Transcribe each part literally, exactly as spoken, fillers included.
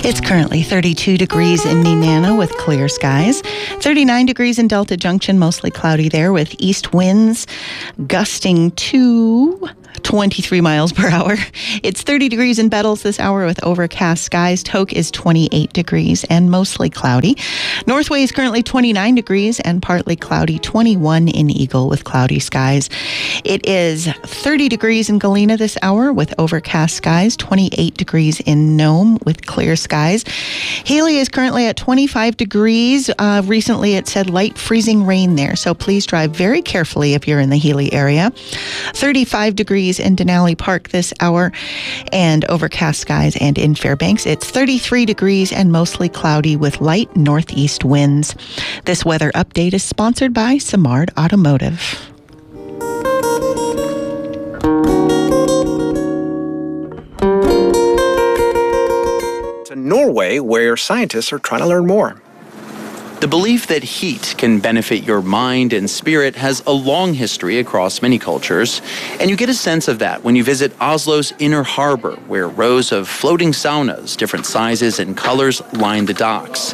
It's currently thirty-two degrees in Nenana with clear skies. thirty-nine degrees in Delta Junction, mostly cloudy there with east winds gusting to twenty-three miles per hour. It's thirty degrees in Bettles this hour with overcast skies. Tok is twenty-eight degrees and mostly cloudy. Northway is currently twenty-nine degrees and partly cloudy. twenty-one in Eagle with cloudy skies. It is thirty degrees in Galena this hour with overcast skies. twenty-eight degrees in Nome with clear skies. Healy is currently at twenty-five degrees. Uh, recently it said light freezing rain there, so please drive very carefully if you're in the Healy area. thirty-five degrees in Denali Park this hour and overcast skies, and in Fairbanks it's thirty-three degrees and mostly cloudy with light northeast winds. This weather update is sponsored by Samard Automotive. To Norway, where scientists are trying to learn more. The belief that heat can benefit your mind and spirit has a long history across many cultures, and you get a sense of that when you visit Oslo's Inner Harbor, where rows of floating saunas, different sizes and colors, line the docks.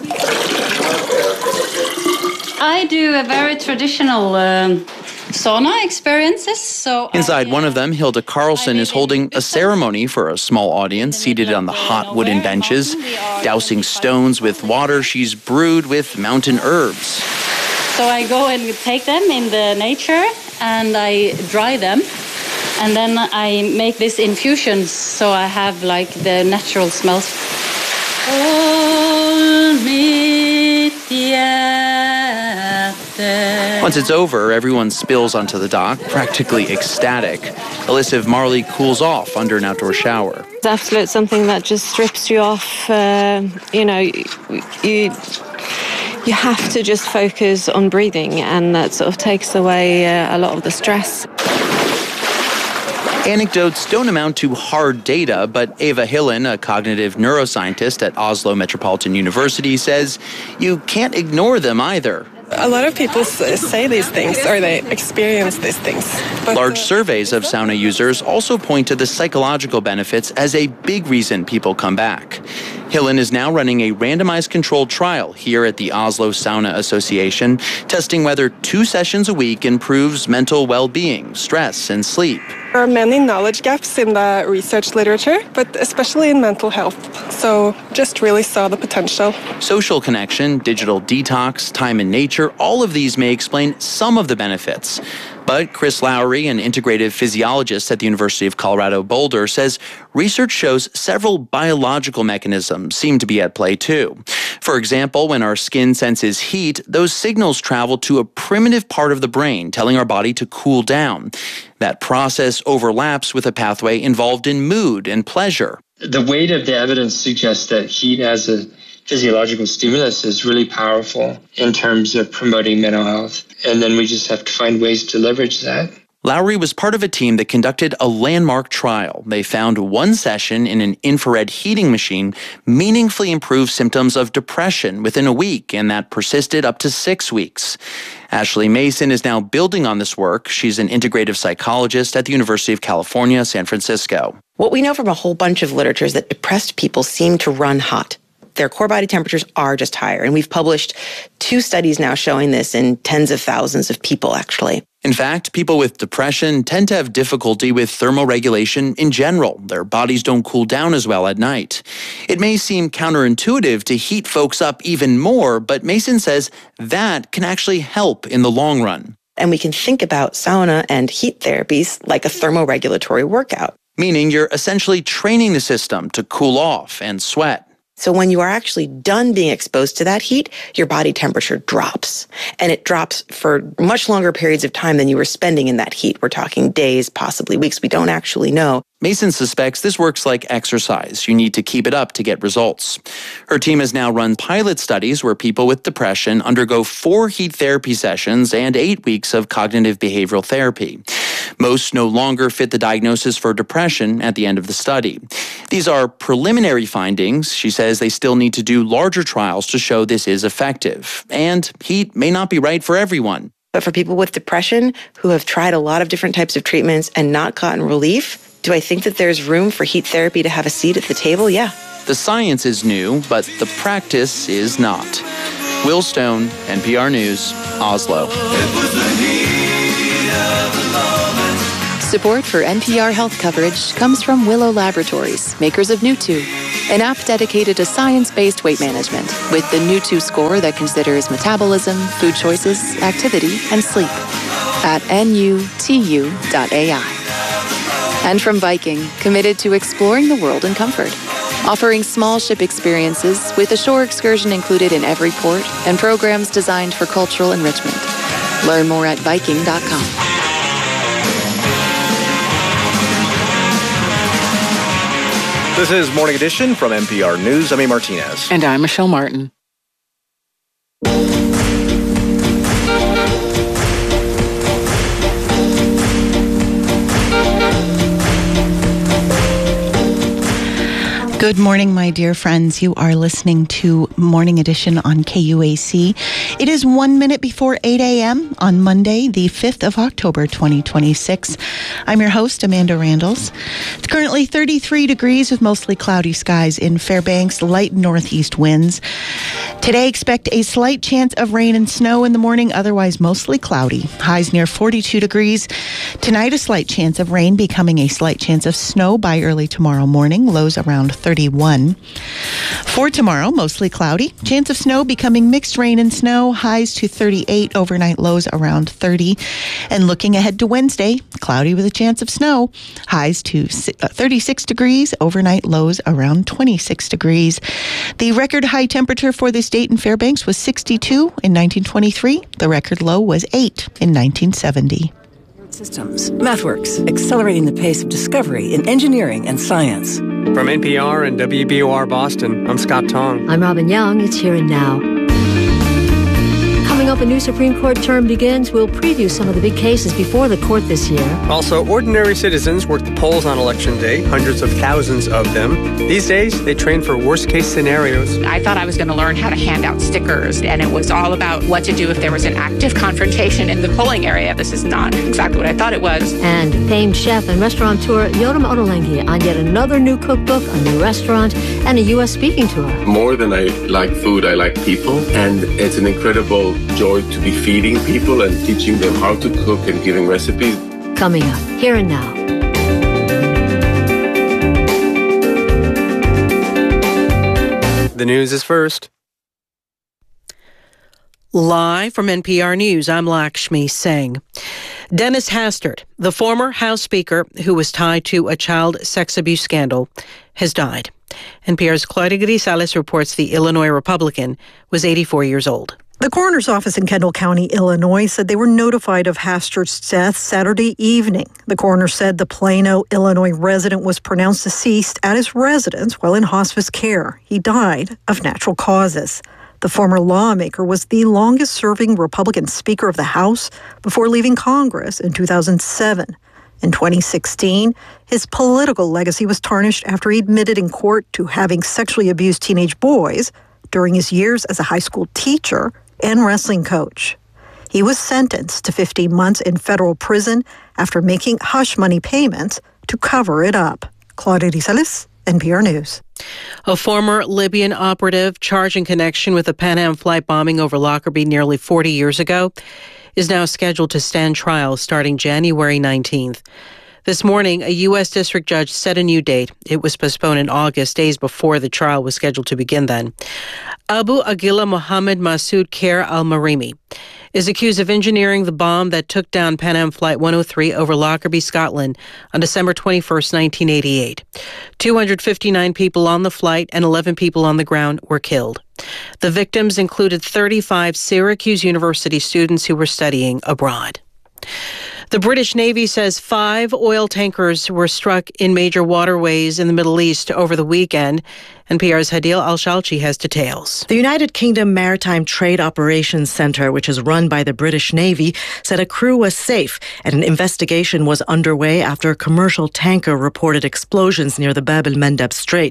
I do a very traditional um, sauna experiences. So Inside I, one of them, Hilda Carlson is holding a ceremony for a small audience seated on the hot wooden benches, dousing stones with water she's brewed with mountain herbs. So I go and take them in the nature and I dry them. And then I make this infusions so I have like the natural smells. Once it's over, everyone spills onto the dock, practically ecstatic. Elisif Marley cools off under an outdoor shower. It's absolutely something that just strips you off. Uh, you know, you, you you have to just focus on breathing, and that sort of takes away uh, a lot of the stress. Anecdotes don't amount to hard data, but Eva Hillen, a cognitive neuroscientist at Oslo Metropolitan University, says you can't ignore them either. A lot of people say these things, or they experience these things. But Large uh, surveys of sauna users also point to the psychological benefits as a big reason people come back. Hillen is now running a randomized controlled trial here at the Oslo Sauna Association, testing whether two sessions a week improves mental well-being, stress, and sleep. There are many knowledge gaps in the research literature, but especially in mental health. So just really saw the potential. Social connection, digital detox, time in nature, all of these may explain some of the benefits. But Chris Lowry, an integrative physiologist at the University of Colorado Boulder, says research shows several biological mechanisms seem to be at play too. For example, when our skin senses heat, those signals travel to a primitive part of the brain, telling our body to cool down. That process overlaps with a pathway involved in mood and pleasure. The weight of the evidence suggests that heat as a physiological stimulus is really powerful in terms of promoting mental health. And then we just have to find ways to leverage that. Lowry was part of a team that conducted a landmark trial. They found one session in an infrared heating machine meaningfully improved symptoms of depression within a week, and that persisted up to six weeks. Ashley Mason is now building on this work. She's an integrative psychologist at the University of California, San Francisco. What we know from a whole bunch of literature is that depressed people seem to run hot. Their core body temperatures are just higher. And we've published two studies now showing this in tens of thousands of people, actually. In fact, people with depression tend to have difficulty with thermoregulation in general. Their bodies don't cool down as well at night. It may seem counterintuitive to heat folks up even more, but Mason says that can actually help in the long run. And we can think about sauna and heat therapies like a thermoregulatory workout. Meaning you're essentially training the system to cool off and sweat. So when you are actually done being exposed to that heat, your body temperature drops. And it drops for much longer periods of time than you were spending in that heat. We're talking days, possibly weeks. We don't actually know. Mason suspects this works like exercise. You need to keep it up to get results. Her team has now run pilot studies where people with depression undergo four heat therapy sessions and eight weeks of cognitive behavioral therapy. Most no longer fit the diagnosis for depression at the end of the study. These are preliminary findings. She says they still need to do larger trials to show this is effective. And heat may not be right for everyone. But for people with depression who have tried a lot of different types of treatments and not gotten relief, do I think that there's room for heat therapy to have a seat at the table? Yeah. The science is new, but the practice is not. Will Stone, N P R News, Oslo. Support for N P R Health coverage comes from Willow Laboratories, makers of Nutu, an app dedicated to science-based weight management with the Nutu score that considers metabolism, food choices, activity, and sleep at N U T U dot A I. And from Viking, committed to exploring the world in comfort, offering small ship experiences with a shore excursion included in every port and programs designed for cultural enrichment. Learn more at Viking dot com. This is Morning Edition from N P R News. I'm A. Martinez. And I'm Michelle Martin. Good morning, my dear friends. You are listening to Morning Edition on K U A C. It is one minute before eight a.m. on Monday, the fifth of October, twenty twenty-six. I'm your host, Amanda Randalls. It's currently thirty-three degrees with mostly cloudy skies in Fairbanks, light northeast winds. Today, expect a slight chance of rain and snow in the morning, otherwise mostly cloudy. Highs near forty-two degrees. Tonight, a slight chance of rain, becoming a slight chance of snow by early tomorrow morning. Lows around thirty-one. For tomorrow, mostly cloudy. Chance of snow becoming mixed rain and snow. Highs to thirty-eight. Overnight lows around thirty. And looking ahead to Wednesday, cloudy with a chance of snow. Highs to thirty-six degrees. Overnight lows around twenty-six degrees. The record high temperature for this date in Fairbanks was sixty-two in nineteen twenty-three. The record low was eight in nineteen seventy. Systems. MathWorks, accelerating the pace of discovery in engineering and science. From N P R and W B O R Boston, I'm Scott Tong. I'm Robin Young. It's Here and Now. Coming up, a new Supreme Court term begins. We'll preview some of the big cases before the court this year. Also, ordinary citizens work the polls on Election Day, hundreds of thousands of them. These days, they train for worst-case scenarios. I thought I was going to learn how to hand out stickers, and it was all about what to do if there was an active confrontation in the polling area. This is not exactly what I thought it was. And famed chef and restaurateur Yoram Ottolenghi on yet another new cookbook, a new restaurant, and a U S speaking tour. More than I like food, I like people, and it's an incredible joy to be feeding people and teaching them how to cook and giving recipes. Coming up, Here and Now. The news is first. Live from N P R News, I'm Lakshmi Singh. Dennis Hastert, the former House Speaker who was tied to a child sex abuse scandal, has died. N P R's Claudia Grisales reports the Illinois Republican was eighty-four years old. The coroner's office in Kendall County, Illinois, said they were notified of Hastert's death Saturday evening. The coroner said the Plano, Illinois resident was pronounced deceased at his residence while in hospice care. He died of natural causes. The former lawmaker was the longest-serving Republican Speaker of the House before leaving Congress in two thousand seven. In twenty sixteen, his political legacy was tarnished after he admitted in court to having sexually abused teenage boys during his years as a high school teacher and wrestling coach. He was sentenced to fifteen months in federal prison after making hush money payments to cover it up. Claudia Grisales, N P R News. A former Libyan operative charged in connection with the Pan Am flight bombing over Lockerbie nearly forty years ago is now scheduled to stand trial starting January nineteenth. This morning, a U S district judge set a new date. It was postponed in August, days before the trial was scheduled to begin then. Abu Aguila Mohammed Masoud Khair al-Marimi is accused of engineering the bomb that took down Pan Am Flight one oh three over Lockerbie, Scotland on December twenty-first, nineteen eighty-eight. two hundred fifty-nine people on the flight and eleven people on the ground were killed. The victims included thirty-five Syracuse University students who were studying abroad. The British Navy says five oil tankers were struck in major waterways in the Middle East over the weekend. N P R's Hadil Al-Shalchi has details. The United Kingdom Maritime Trade Operations Centre, which is run by the British Navy, said a crew was safe and an investigation was underway after a commercial tanker reported explosions near the Bab el-Mandeb Strait.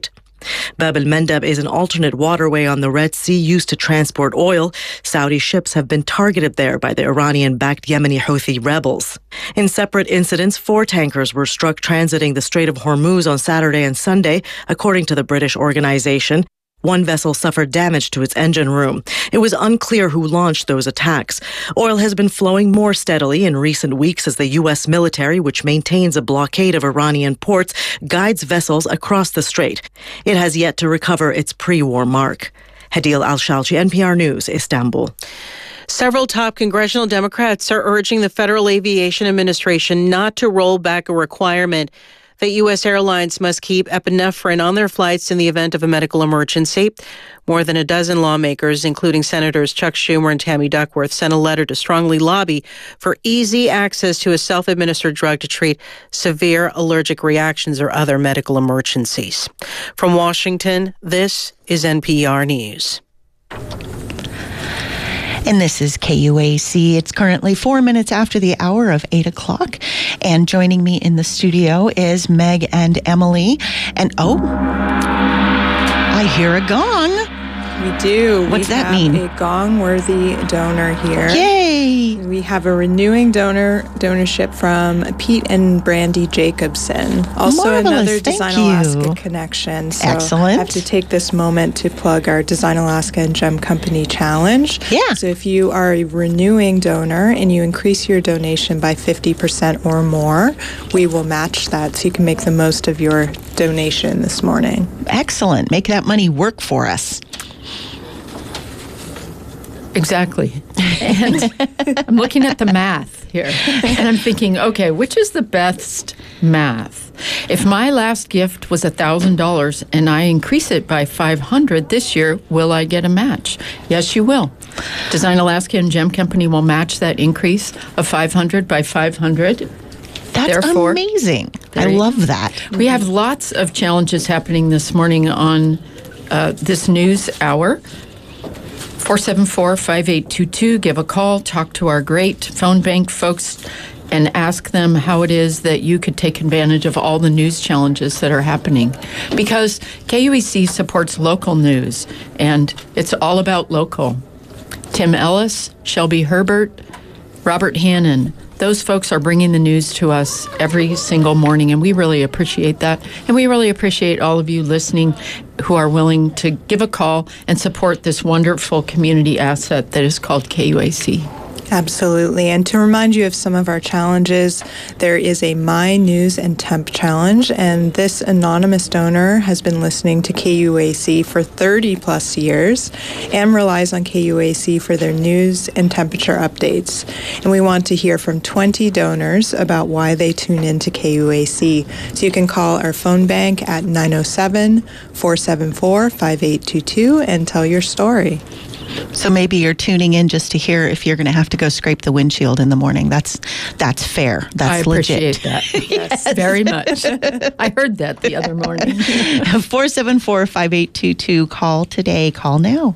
Bab el-Mandeb is an alternate waterway on the Red Sea used to transport oil. Saudi ships have been targeted there by the Iranian-backed Yemeni Houthi rebels. In separate incidents, four tankers were struck transiting the Strait of Hormuz on Saturday and Sunday, according to the British organization. One vessel suffered damage to its engine room. It was unclear who launched those attacks. Oil has been flowing more steadily in recent weeks as the U S military, which maintains a blockade of Iranian ports, guides vessels across the strait. It has yet to recover its pre-war mark. Hadil Al-Shalchi, N P R News, Istanbul. Several top congressional Democrats are urging the Federal Aviation Administration not to roll back a requirement that U S airlines must keep epinephrine on their flights in the event of a medical emergency. More than a dozen lawmakers, including Senators Chuck Schumer and Tammy Duckworth, sent a letter to strongly lobby for easy access to a self-administered drug to treat severe allergic reactions or other medical emergencies. From Washington, this is N P R News. And this is K U A C. It's currently four minutes after the hour of eight o'clock. And joining me in the studio is Meg and Emily. And oh, I hear a gong. We do. What's we that have mean? A gong-worthy donor here. Yay! We have a renewing donor donorship from Pete and Brandy Jacobson. Also Marvelous. another Thank Design you. Alaska connection. So Excellent. I have to take this moment to plug our Design Alaska and Gem Company Challenge. Yeah. So if you are a renewing donor and you increase your donation by fifty percent or more, we will match that so you can make the most of your donation this morning. Excellent. Make that money work for us. Exactly. And I'm looking at the math here, and I'm thinking, okay, which is the best math? If my last gift was one thousand dollars and I increase it by five hundred dollars this year, will I get a match? Yes, you will. Design Alaska and Gem Company will match that increase of five hundred dollars by five hundred dollars. That's Therefore, amazing. I you- love that. We have lots of challenges happening this morning on uh, this news hour. four seven four, five eight two two. Give a call, talk to our great phone bank folks, and ask them how it is that you could take advantage of all the news challenges that are happening. Because K U A C supports local news, and it's all about local. Tim Ellis, Shelby Herbert, Robert Hannon, those folks are bringing the news to us every single morning, and we really appreciate that. And we really appreciate all of you listening who are willing to give a call and support this wonderful community asset that is called K U A C. Absolutely. And to remind you of some of our challenges, there is a My News and Temp Challenge, and this anonymous donor has been listening to K U A C for thirty plus years and relies on K U A C for their news and temperature updates. And we want to hear from twenty donors about why they tune in to K U A C. So you can call our phone bank at nine oh seven, four seven four, five eight two two and tell your story. So maybe you're tuning in just to hear if you're going to have to go scrape the windshield in the morning. That's that's fair. That's I legit. appreciate that. Yes, very much. I heard that the other morning. four seven four, five eight two two. Call today. Call now.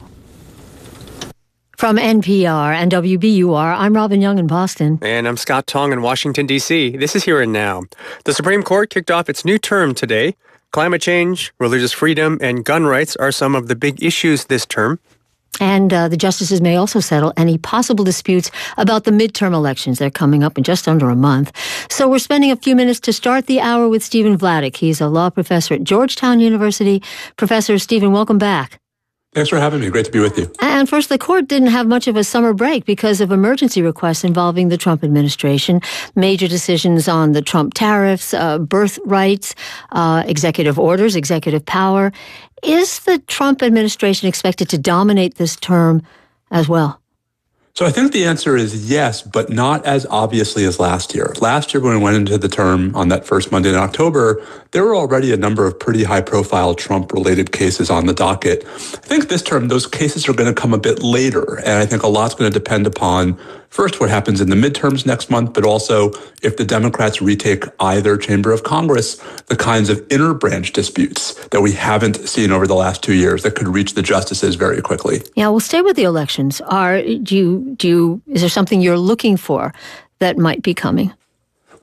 From N P R and W B U R, I'm Robin Young in Boston. And I'm Scott Tong in Washington, D C. This is Here and Now. The Supreme Court kicked off its new term today. Climate change, religious freedom, and gun rights are some of the big issues this term. And uh, the justices may also settle any possible disputes about the midterm elections. They're coming up in just under a month. So we're spending a few minutes to start the hour with Stephen Vladeck. He's a law professor at Georgetown University. Professor Stephen, welcome back. Thanks for having me. Great to be with you. And first, the court didn't have much of a summer break because of emergency requests involving the Trump administration, major decisions on the Trump tariffs, uh, birth rights, uh, executive orders, executive power. Is the Trump administration expected to dominate this term as well? So I think the answer is yes, but not as obviously as last year. Last year, when we went into the term on that first Monday in October, there were already a number of pretty high-profile Trump-related cases on the docket. I think this term, those cases are going to come a bit later, and I think a lot's going to depend upon, first, what happens in the midterms next month, but also if the Democrats retake either chamber of Congress, the kinds of inter-branch disputes that we haven't seen over the last two years that could reach the justices very quickly. Yeah, we'll stay with the elections. Are do you do you, is there something you're looking for that might be coming?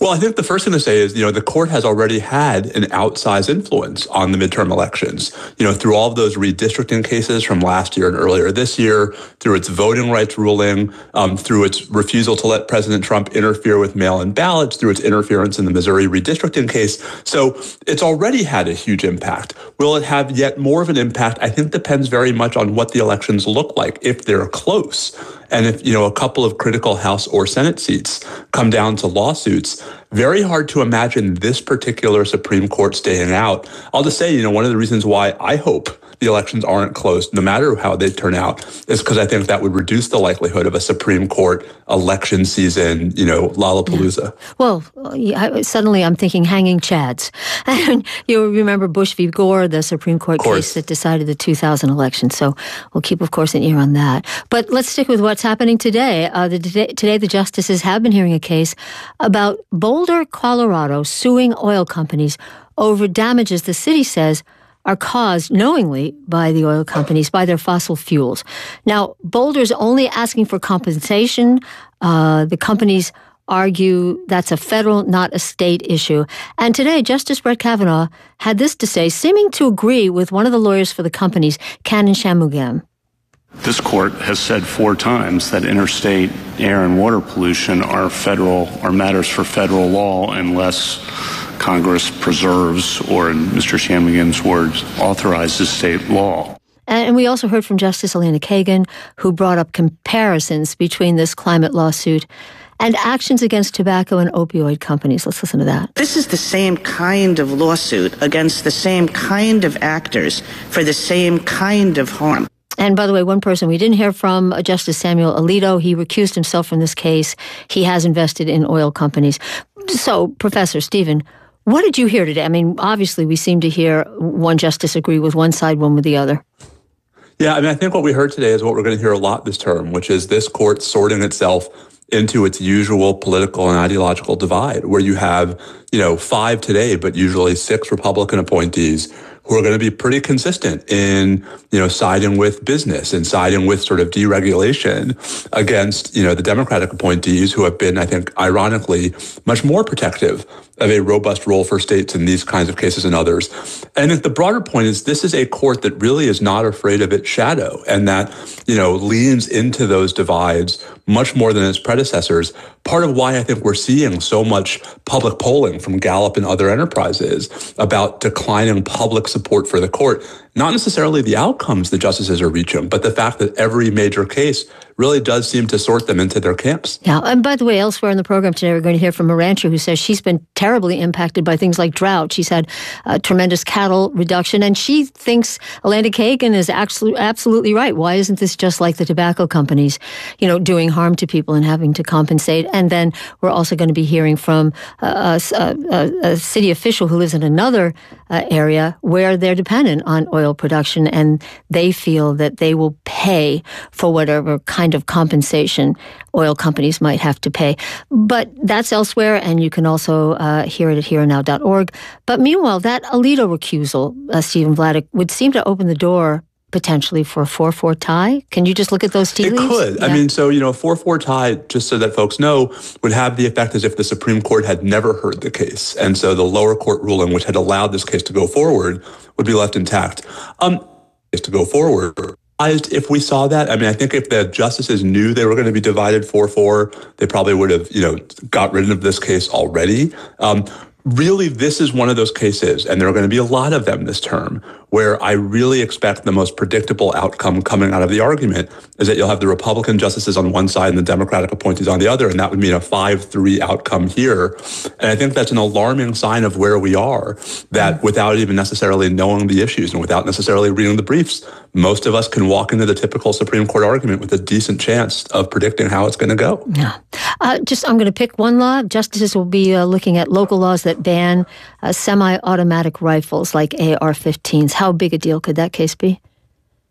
Well, I think the first thing to say is, you know, the court has already had an outsized influence on the midterm elections, you know, through all of those redistricting cases from last year and earlier this year, through its voting rights ruling, um, through its refusal to let President Trump interfere with mail-in ballots, through its interference in the Missouri redistricting case. So it's already had a huge impact. Will it have yet more of an impact? I think depends very much on what the elections look like, if they're close. And if, you know, a couple of critical House or Senate seats come down to lawsuits, very hard to imagine this particular Supreme Court staying out. I'll just say, you know, one of the reasons why I hope the elections aren't closed, no matter how they turn out, is because I think that would reduce the likelihood of a Supreme Court election season, you know, Lollapalooza. Yeah. Well, yeah, suddenly I'm thinking hanging chads. And you remember Bush v. Gore, the Supreme Court case that decided the two thousand election. So we'll keep, of course, an ear on that. But let's stick with what's happening today. Uh, the, today, the justices have been hearing a case about Boulder, Colorado, suing oil companies over damages the city says are caused knowingly by the oil companies, by their fossil fuels. Now, Boulder's only asking for compensation. Uh, the companies argue that's a federal, not a state issue. And today, Justice Brett Kavanaugh had this to say, seeming to agree with one of the lawyers for the companies, Cannon Shanmugam. This court has said four times that interstate air and water pollution are federal, are matters for federal law unless Congress preserves, or in Mister Shanmugam's words, authorizes state law. And we also heard from Justice Elena Kagan, who brought up comparisons between this climate lawsuit and actions against tobacco and opioid companies. Let's listen to that. This is the same kind of lawsuit against the same kind of actors for the same kind of harm. And by the way, one person we didn't hear from, uh, Justice Samuel Alito, he recused himself from this case. He has invested in oil companies. So, Professor Stephen, what did you hear today? I mean, obviously we seem to hear one justice agree with one side, one with the other. Yeah, I mean, I think what we heard today is what we're going to hear a lot this term, which is this court sorting itself into its usual political and ideological divide, where you have, you know, five today, but usually six Republican appointees who are going to be pretty consistent in, you know, siding with business and siding with sort of deregulation against, you know, the Democratic appointees who have been, I think, ironically, much more protective of a robust role for states in these kinds of cases and others. And I think the broader point is this is a court that really is not afraid of its shadow and that, you know, leans into those divides much more than its predecessors. Part of why I think we're seeing so much public polling from Gallup and other enterprises about declining public support for the court, not necessarily the outcomes the justices are reaching, but the fact that every major case really does seem to sort them into their camps. Yeah, and by the way, elsewhere in the program today, we're going to hear from a rancher who says she's been terribly impacted by things like drought. She's had a tremendous cattle reduction, and she thinks Elena Kagan is actually absolutely right. Why isn't this just like the tobacco companies, you know, doing harm to people and having to compensate? And then we're also going to be hearing from a, a, a, a city official who lives in another uh, area where they're dependent on oil production, and they feel that they will pay for whatever kind of compensation oil companies might have to pay. But that's elsewhere, and you can also uh, hear it at here and now dot org. But meanwhile, that Alito recusal, uh, Stephen Vladeck, would seem to open the door potentially for a four four tie. Can you just look at those tea leaves? It could. Yeah. I mean, so, you know, a four four tie, just so that folks know, would have the effect as if the Supreme Court had never heard the case. And so the lower court ruling, which had allowed this case to go forward, would be left intact. Um, to go forward. If we saw that, I mean, I think if the justices knew they were going to be divided four four, they probably would have, you know, got rid of this case already. Um, really, this is one of those cases, and there are going to be a lot of them this term, where I really expect the most predictable outcome coming out of the argument is that you'll have the Republican justices on one side and the Democratic appointees on the other, and that would mean a five three outcome here. And I think that's an alarming sign of where we are, that without even necessarily knowing the issues and without necessarily reading the briefs, most of us can walk into the typical Supreme Court argument with a decent chance of predicting how it's going to go. Yeah. Uh, just, I'm going to pick one law. Justices will be uh, looking at local laws that ban uh, semi-automatic rifles like A R fifteens. How big a deal could that case be?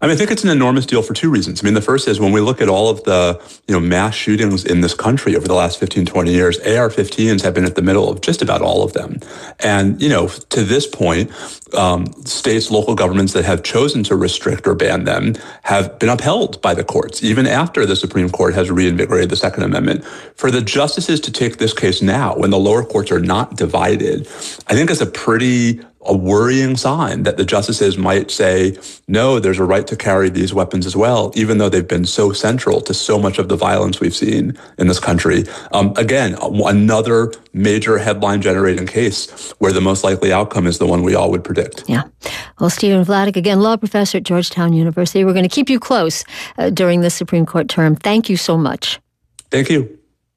I mean, I think it's an enormous deal for two reasons. I mean, the first is when we look at all of the, you know, mass shootings in this country over the last fifteen, twenty years, A R fifteens have been at the middle of just about all of them. And, you know, to this point, um, states, local governments that have chosen to restrict or ban them have been upheld by the courts, even after the Supreme Court has reinvigorated the Second Amendment. For the justices to take this case now, when the lower courts are not divided, I think is a pretty a worrying sign that the justices might say, no, there's a right to carry these weapons as well, even though they've been so central to so much of the violence we've seen in this country. Um, again, another major headline-generating case where the most likely outcome is the one we all would predict. Yeah. Well, Stephen Vladeck, again, law professor at Georgetown University. We're going to keep you close uh, during the Supreme Court term. Thank you so much. Thank you.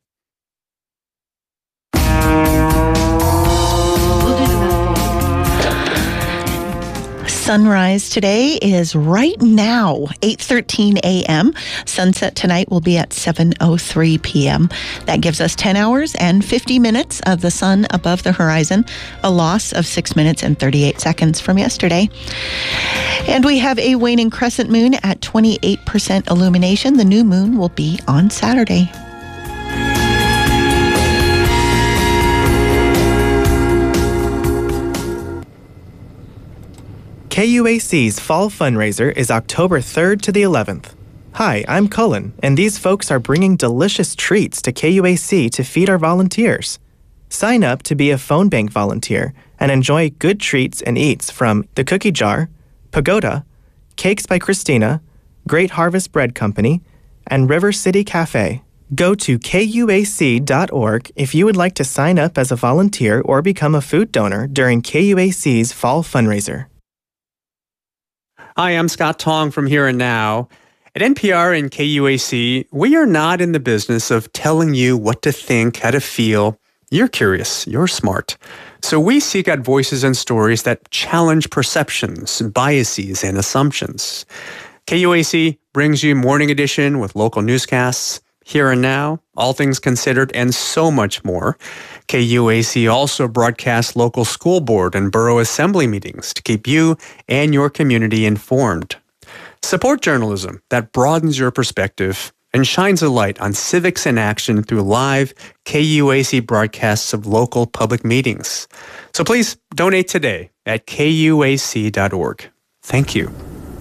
Sunrise today is right now, eight thirteen a.m. Sunset tonight will be at seven oh three p.m. That gives us ten hours and fifty minutes of the sun above the horizon, a loss of six minutes and thirty-eight seconds from yesterday. And we have a waning crescent moon at twenty-eight percent illumination. The new moon will be on Saturday. K U A C's Fall Fundraiser is October third to the eleventh. Hi, I'm Cullen, and these folks are bringing delicious treats to K U A C to feed our volunteers. Sign up to be a phone bank volunteer and enjoy good treats and eats from The Cookie Jar, Pagoda, Cakes by Christina, Great Harvest Bread Company, and River City Cafe. Go to K U A C dot org if you would like to sign up as a volunteer or become a food donor during K U A C's Fall Fundraiser. Hi, I'm Scott Tong from Here and Now. At N P R and K U A C, we are not in the business of telling you what to think, how to feel. You're curious, you're smart. So we seek out voices and stories that challenge perceptions, biases, and assumptions. K U A C brings you Morning Edition with local newscasts, Here and Now, All Things Considered, and so much more. K U A C also broadcasts local school board and borough assembly meetings to keep you and your community informed. Support journalism that broadens your perspective and shines a light on civics in action through live K U A C broadcasts of local public meetings. So please donate today at K U A C dot org. Thank you.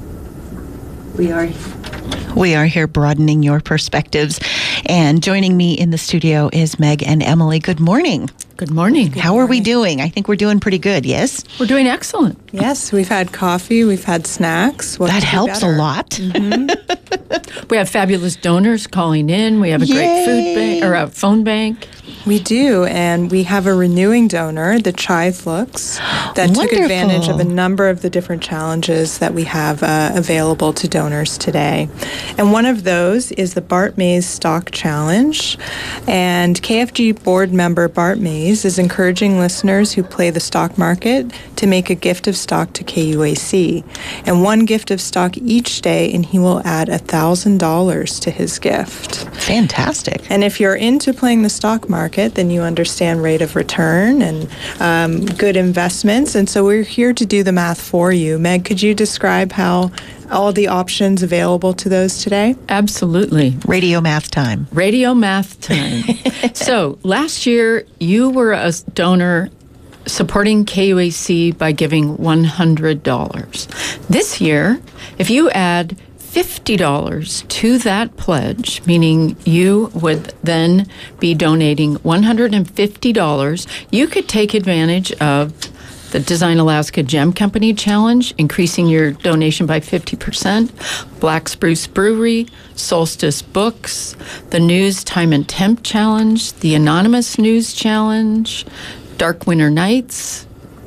We are We are here broadening your perspectives. And joining me in the studio is Meg and Emily. Good morning. Good morning. How are we doing? I think we're doing pretty good, yes? We're doing excellent. Yes, we've had coffee, we've had snacks. What that helps a lot. Mm-hmm. We have fabulous donors calling in. We have a Yay. great food bank or a phone bank. We do, and we have a renewing donor, the Chive Looks, that Wonderful. took advantage of a number of the different challenges that we have uh, available to donors today. And one of those is the Bart Mays Stock Challenge. And K F G board member Bart Mays is encouraging listeners who play the stock market to make a gift of stock to K U A C. And one gift of stock each day, and he will add one thousand dollars to his gift. Fantastic. And if you're into playing the stock market, then you understand rate of return and um, good investments. And so we're here to do the math for you. Meg, could you describe how all the options available to those today? Absolutely. Radio math time. Radio math time. So last year, you were a donor supporting K U A C by giving one hundred dollars. This year, if you add fifty dollars to that pledge, meaning you would then be donating one hundred fifty dollars, you could take advantage of the Design Alaska Gem Company Challenge, increasing your donation by fifty percent, Black Spruce Brewery, Solstice Books, the News Time and Temp Challenge, the Anonymous News Challenge, Dark Winter Nights,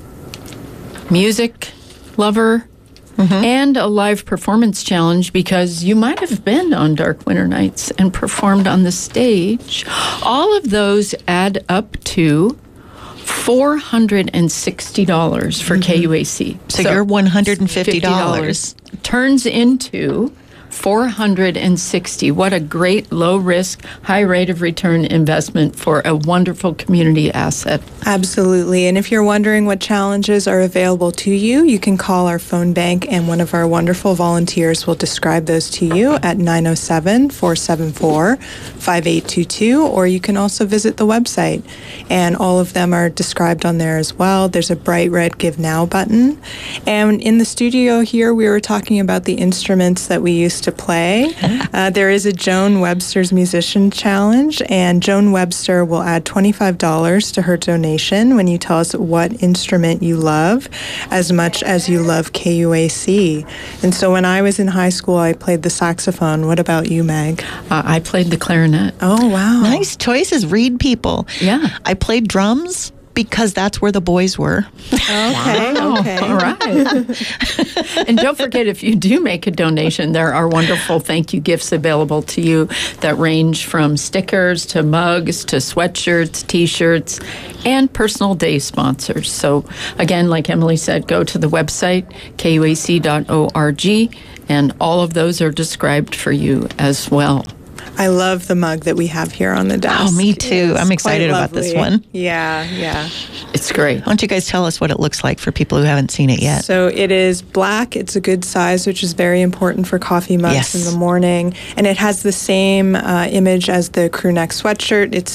Music Lover, mm-hmm. and a live performance challenge because you might have been on Dark Winter Nights and performed on the stage. All of those add up to four hundred sixty dollars for mm-hmm. K U A C. So, so your one hundred fifty dollars turns into four hundred sixty. What a great low risk, high rate of return investment for a wonderful community asset. Absolutely. And if you're wondering what challenges are available to you, you can call our phone bank and one of our wonderful volunteers will describe those to you at nine oh seven, four seven four, five eight two two, or you can also visit the website. And all of them are described on there as well. There's a bright red Give Now button. And in the studio here, we were talking about the instruments that we used to play. Uh, there is a Joan Webster's Musician Challenge, and Joan Webster will add twenty-five dollars to her donation when you tell us what instrument you love as much as you love K U A C. And so when I was in high school, I played the saxophone. What about you, Meg? Uh, I played the clarinet. Oh, wow. Nice choices. Read people. Yeah. I played drums because that's where the boys were. Okay, Wow. okay. All right. And don't forget, if you do make a donation, there are wonderful thank you gifts available to you that range from stickers to mugs to sweatshirts, T-shirts, and personal day sponsors. So again, like Emily said, go to the website, K U A C dot org, and all of those are described for you as well. I love the mug that we have here on the desk. Oh, me too. It's I'm excited quite about this lovely. one. Yeah, yeah. It's great. Why don't you guys tell us what it looks like for people who haven't seen it yet? So it is black. It's a good size, which is very important for coffee mugs Yes. in the morning. And it has the same uh, image as the crew neck sweatshirt. It's